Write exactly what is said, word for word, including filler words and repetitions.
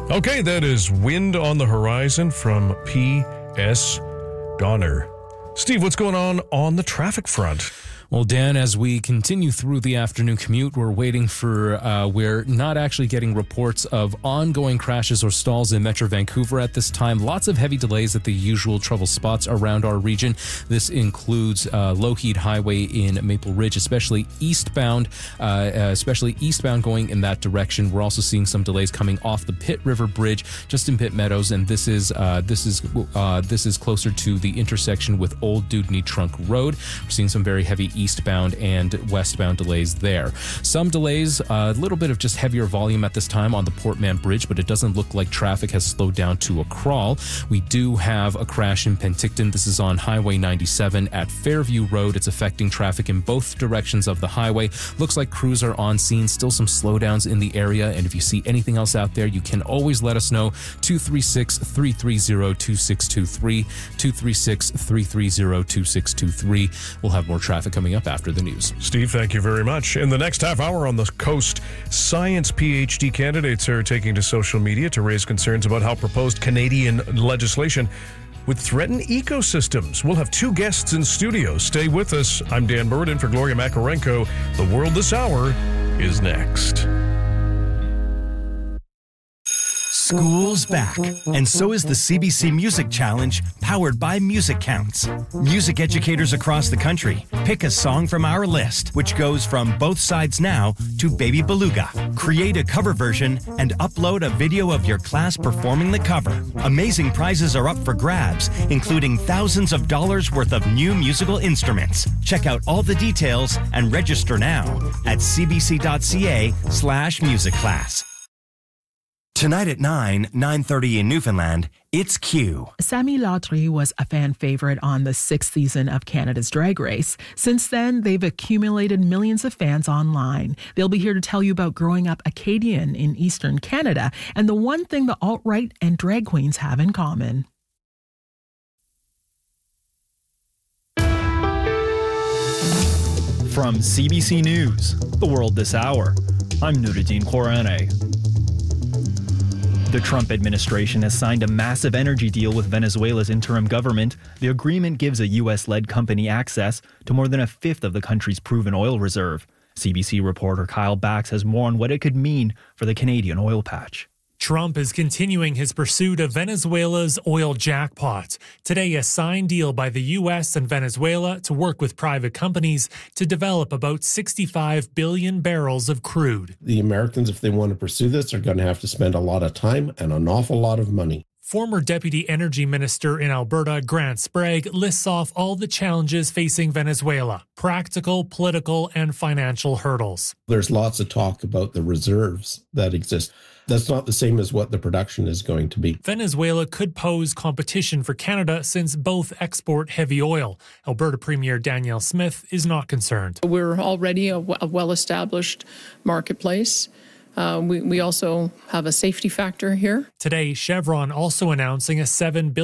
Okay, that is Wind on the Horizon from P S. Donner. Steve, what's going on on the traffic front? Well, Dan, as we continue through the afternoon commute, we're waiting for, uh, we're not actually getting reports of ongoing crashes or stalls in Metro Vancouver at this time. Lots of heavy delays at the usual trouble spots around our region. This includes uh, Lougheed Highway in Maple Ridge, especially eastbound, uh, especially eastbound going in that direction. We're also seeing some delays coming off the Pitt River Bridge, just in Pitt Meadows, and this is uh, this is uh, this is closer to the intersection with Old Dewdney Trunk Road. We're seeing some very heavy eastbound and westbound delays there. Some delays, a little bit of just heavier volume at this time on the Portman Bridge, but it doesn't look like traffic has slowed down to a crawl. We do have a crash in Penticton. This is on Highway ninety-seven at Fairview Road. It's affecting traffic in both directions of the highway. Looks like crews are on scene. Still some slowdowns in the area, and if you see anything else out there, you can always let us know. two three six, three three zero, two six two three, two three six, three three zero, two six two three. We'll have more traffic coming up after the news. Steve, thank you very much. In the next half hour on the coast, science PhD candidates are taking to social media to raise concerns about how proposed Canadian legislation would threaten ecosystems. We'll have two guests in studio. Stay with us. I'm Dan Burden for Gloria Makarenko. The World This Hour is next. School's back, and so is the C B C Music Challenge, powered by Music Counts. Music educators across the country pick a song from our list, which goes from Both Sides Now to Baby Beluga. Create a cover version and upload a video of your class performing the cover. Amazing prizes are up for grabs, including thousands of dollars worth of new musical instruments. Check out all the details and register now at cbc.ca slash music class. Tonight at nine, nine thirty in Newfoundland, it's Q. Sammy Lautry was a fan favorite on the sixth season of Canada's Drag Race. Since then, they've accumulated millions of fans online. They'll be here to tell you about growing up Acadian in Eastern Canada and the one thing the alt-right and drag queens have in common. From C B C News, The World This Hour, I'm Nuruddin Khorane. The Trump administration has signed a massive energy deal with Venezuela's interim government. The agreement gives a U S-led company access to more than a fifth of the country's proven oil reserve. C B C reporter Kyle Bax has more on what it could mean for the Canadian oil patch. Trump is continuing his pursuit of Venezuela's oil jackpot. Today, a signed deal by the U S and Venezuela to work with private companies to develop about sixty-five billion barrels of crude. The Americans, if they want to pursue this, are going to have to spend a lot of time and an awful lot of money. Former Deputy Energy Minister in Alberta, Grant Sprague, lists off all the challenges facing Venezuela: practical, political, and financial hurdles. There's lots of talk about the reserves that exist. That's not the same as what the production is going to be. Venezuela could pose competition for Canada since both export heavy oil. Alberta Premier Danielle Smith is not concerned. We're already a, w- a well-established marketplace. Uh, we, we also have a safety factor here. Today, Chevron also announcing a seven billion